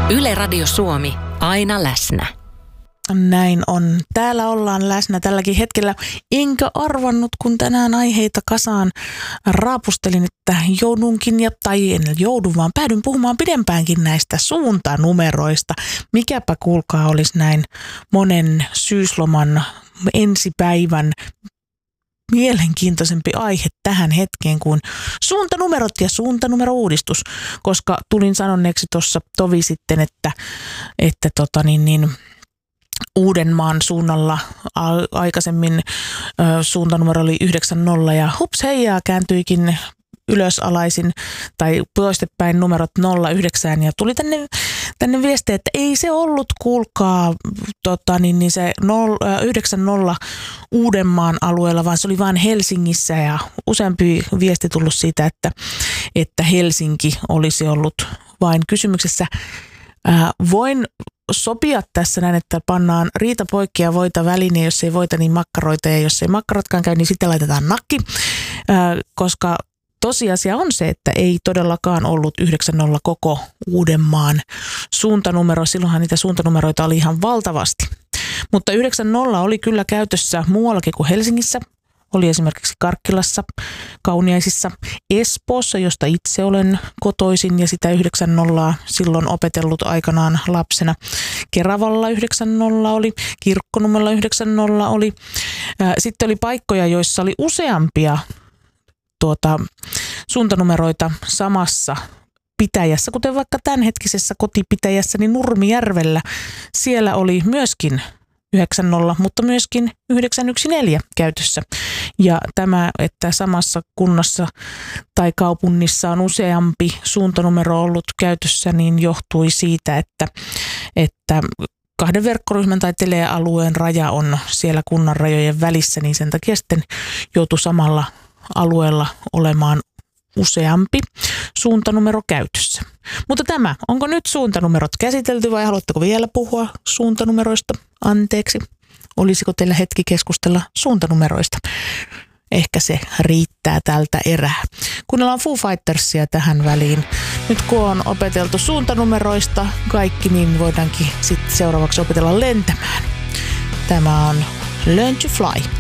Yle Radio Suomi, aina läsnä. Näin on. Täällä ollaan läsnä tälläkin hetkellä. Enkä arvannut, kun tänään aiheita kasaan raapustelin, että vaan päädyn puhumaan pidempäänkin näistä suuntanumeroista. Mikäpä kuulkaa olisi näin monen syysloman ensipäivän mielenkiintoisempi aihe tähän hetkeen kuin suuntanumerot ja suuntanumerouudistus, koska tulin sanoneeksi tuossa tovi sitten, että Uudenmaan suunnalla aikaisemmin suuntanumero oli 90 ja hups heijaa kääntyikin ylösalaisin tai poistepäin numerot 09 ja tuli tänne viesti, että ei se ollut kuulkaa se 90 Uudenmaan alueella, vaan se oli vain Helsingissä ja useampi viesti tullut siitä, että Helsinki olisi ollut vain kysymyksessä. Voin sopia tässä näin, että pannaan riita poikki ja voita väliin, jos ei voita, niin makkaroita, ja jos ei makkarotkaan käy, niin sitten laitetaan nakki, koska tosiasia on se, että ei todellakaan ollut 90 koko Uudenmaan suuntanumero. Silloinhan niitä suuntanumeroita oli ihan valtavasti. Mutta 90 oli kyllä käytössä muuallakin kuin Helsingissä. Oli esimerkiksi Karkkilassa, Kauniaisissa, Espoossa, josta itse olen kotoisin ja sitä 90 silloin opetellut aikanaan lapsena. Keravalla 90 oli, Kirkkonummella 90 oli. Sitten oli paikkoja, joissa oli useampia suuntanumeroita samassa pitäjässä, kuten vaikka tämänhetkisessä kotipitäjässä, niin Nurmijärvellä. Siellä oli myöskin 90, mutta myöskin 914 käytössä. Ja tämä, että samassa kunnassa tai kaupungissa on useampi suuntanumero ollut käytössä, niin johtui siitä, että kahden verkkoryhmän tai telealueen raja on siellä kunnan rajojen välissä, niin sen takia sitten joutui samalla alueella olemaan useampi suuntanumero käytössä. Mutta onko nyt suuntanumerot käsitelty vai haluatteko vielä puhua suuntanumeroista? Anteeksi, olisiko teillä hetki keskustella suuntanumeroista? Ehkä se riittää tältä erää. Kuunnellaan Foo Fightersia tähän väliin. Nyt kun on opeteltu suuntanumeroista kaikki, niin voidaankin sitten seuraavaksi opetella lentämään. Tämä on Learn to Fly.